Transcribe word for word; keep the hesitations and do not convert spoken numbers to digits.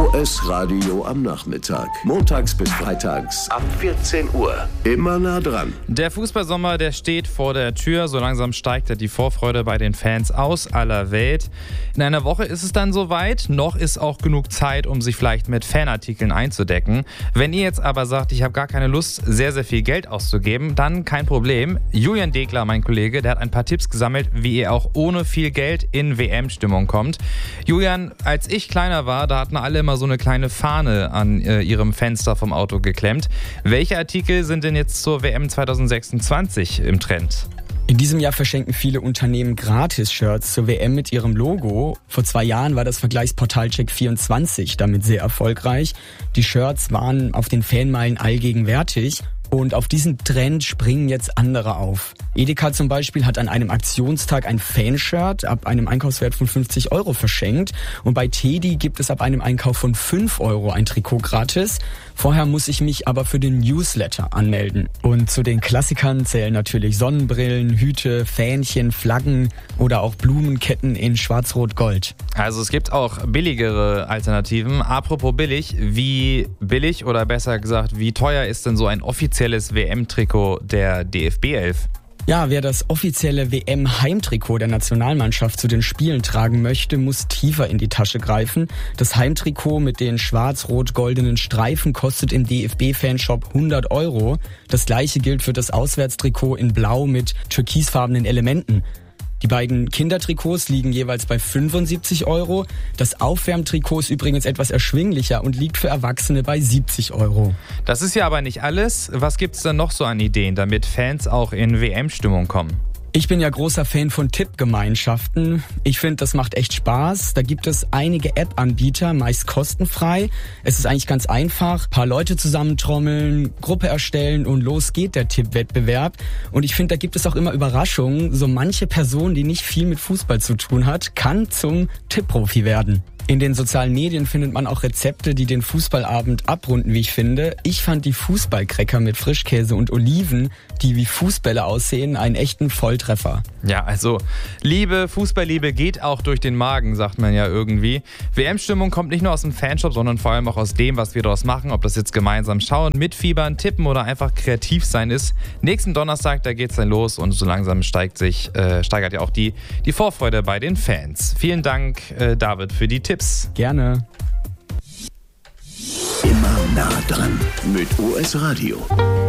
O S Radio am Nachmittag. Montags bis freitags ab vierzehn Uhr. Immer nah dran. Der Fußballsommer, der steht vor der Tür. So langsam steigt ja die Vorfreude bei den Fans aus aller Welt. In einer Woche ist es dann soweit. Noch ist auch genug Zeit, um sich vielleicht mit Fanartikeln einzudecken. Wenn ihr jetzt aber sagt, ich habe gar keine Lust, sehr, sehr viel Geld auszugeben, dann kein Problem. Julian Degler, mein Kollege, der hat ein paar Tipps gesammelt, wie ihr auch ohne viel Geld in W M-Stimmung kommt. Julian, als ich kleiner war, da hatten alle immer so eine kleine Fahne an äh, ihrem Fenster vom Auto geklemmt. Welche Artikel sind denn jetzt zur W M zwanzig sechsundzwanzig im Trend? In diesem Jahr verschenken viele Unternehmen Gratis-Shirts zur W M mit ihrem Logo. Vor zwei Jahren war das Vergleichsportal Check vierundzwanzig damit sehr erfolgreich. Die Shirts waren auf den Fanmeilen allgegenwärtig. Und auf diesen Trend springen jetzt andere auf. Edeka zum Beispiel hat an einem Aktionstag ein Fanshirt ab einem Einkaufswert von fünfzig Euro verschenkt. Und bei Teddy gibt es ab einem Einkauf von fünf Euro ein Trikot gratis. Vorher muss ich mich aber für den Newsletter anmelden. Und zu den Klassikern zählen natürlich Sonnenbrillen, Hüte, Fähnchen, Flaggen oder auch Blumenketten in Schwarz-Rot-Gold. Also es gibt auch billigere Alternativen. Apropos billig, wie billig oder besser gesagt, wie teuer ist denn so ein offizielles W M-Trikot der D F B elf? Ja, wer das offizielle W M-Heimtrikot der Nationalmannschaft zu den Spielen tragen möchte, muss tiefer in die Tasche greifen. Das Heimtrikot mit den schwarz-rot-goldenen Streifen kostet im D F B-Fanshop hundert Euro. Das gleiche gilt für das Auswärtstrikot in Blau mit türkisfarbenen Elementen. Die beiden Kindertrikots liegen jeweils bei fünfundsiebzig Euro. Das Aufwärmtrikot ist übrigens etwas erschwinglicher und liegt für Erwachsene bei siebzig Euro. Das ist ja aber nicht alles. Was gibt's denn noch so an Ideen, damit Fans auch in W M-Stimmung kommen? Ich bin ja großer Fan von Tippgemeinschaften. Ich finde, das macht echt Spaß. Da gibt es einige App-Anbieter, meist kostenfrei. Es ist eigentlich ganz einfach. Ein paar Leute zusammentrommeln, Gruppe erstellen und los geht der Tippwettbewerb. Und ich finde, da gibt es auch immer Überraschungen. So manche Person, die nicht viel mit Fußball zu tun hat, kann zum Tippprofi werden. In den sozialen Medien findet man auch Rezepte, die den Fußballabend abrunden, wie ich finde. Ich fand die Fußballcracker mit Frischkäse und Oliven, die wie Fußbälle aussehen, einen echten Volltreffer. Ja, also Liebe, Fußballliebe geht auch durch den Magen, sagt man ja irgendwie. W M-Stimmung kommt nicht nur aus dem Fanshop, sondern vor allem auch aus dem, was wir daraus machen. Ob das jetzt gemeinsam schauen, mitfiebern, tippen oder einfach kreativ sein ist. Nächsten Donnerstag, da geht's dann los und so langsam steigt sich, äh, steigert ja auch die, die Vorfreude bei den Fans. Vielen Dank, äh, David, für die Tipps. Gerne. Immer nah dran mit O S Radio.